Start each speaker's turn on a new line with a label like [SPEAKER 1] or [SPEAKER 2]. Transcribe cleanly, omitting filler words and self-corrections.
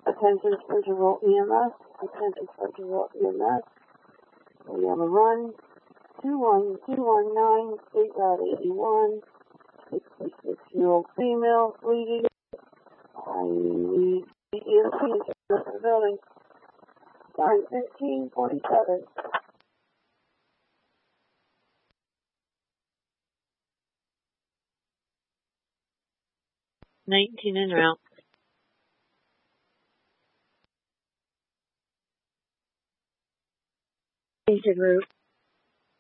[SPEAKER 1] Attention Central EMS. Attention Central EMS. We have a run. 21219, State Route 81. 66-year-old female bleeding. I need the EMT to the building. Sign 1547.
[SPEAKER 2] 19 en route. Route.